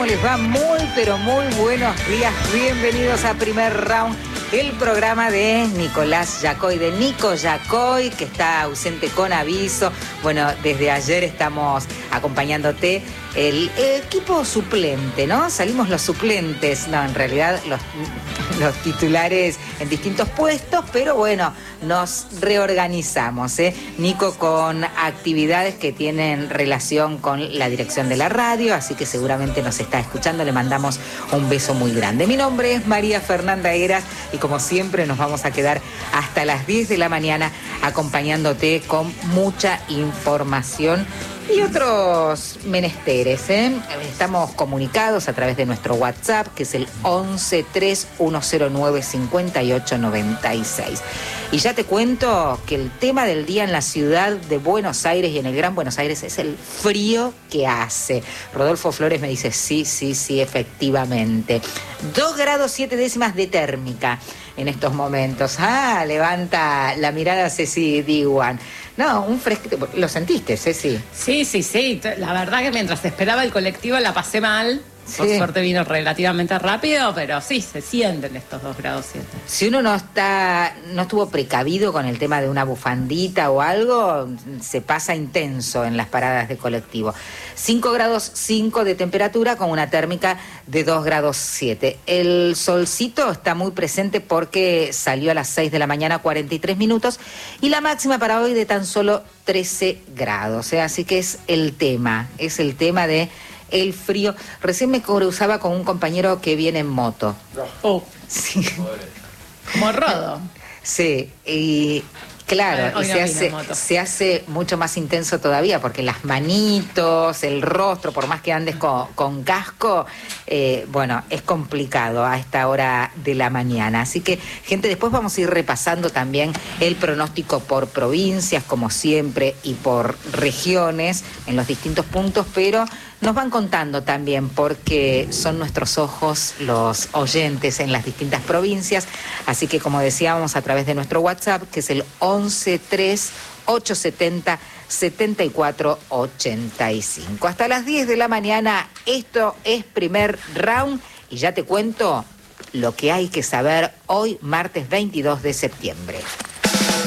¿Cómo les va? Muy, pero muy buenos días. Bienvenidos a Primer Round, el programa de Nicolás Yacoy, de Nico Yacoy, que está ausente con aviso. Bueno, desde ayer estamos acompañándote. El equipo suplente, ¿no? Salimos los suplentes, no, en realidad los titulares en distintos puestos, pero bueno, nos reorganizamos, ¿eh? Nico con actividades que tienen relación con la dirección de la radio, así que seguramente nos está escuchando, le mandamos un beso muy grande. Mi nombre es María Fernanda Heras y como siempre nos vamos a quedar hasta las 10 de la mañana acompañándote con mucha información y otros menesteres, ¿eh? Estamos comunicados a través de nuestro WhatsApp, que es el 1131095896. Y ya te cuento que el tema del día en la ciudad de Buenos Aires y en el Gran Buenos Aires es el frío que hace. Rodolfo Flores me dice, sí, efectivamente. 2 grados 7 décimas de térmica en estos momentos. Levanta la mirada Ceci Diwan. No, un fresquito. ¿Lo sentiste, Ceci? Sí. La verdad que mientras esperaba el colectivo la pasé mal. Sí. Por suerte vino relativamente rápido, pero sí, se sienten estos 2 grados 7. Si uno no estuvo precavido con el tema de una bufandita o algo, se pasa intenso en las paradas de colectivo. 5 grados 5 de temperatura con una térmica de 2 grados 7. El solcito está muy presente porque salió a las 6 de la mañana, 43 minutos, y la máxima para hoy de tan solo 13 grados. Así que es el tema de el frío. Recién me cruzaba con un compañero que viene en moto. Sí. Como Rodo. Sí, y claro, y se hace mucho más intenso todavía, porque las manitos, el rostro, por más que andes con casco, bueno, es complicado a esta hora de la mañana. Así que, gente, después vamos a ir repasando también el pronóstico por provincias, como siempre, y por regiones, en los distintos puntos, pero nos van contando también, porque son nuestros ojos los oyentes en las distintas provincias. Así que, como decíamos, a través de nuestro WhatsApp, que es el 1138707485. Hasta las 10 de la mañana, esto es Primer Round, y ya te cuento lo que hay que saber hoy, martes 22 de septiembre.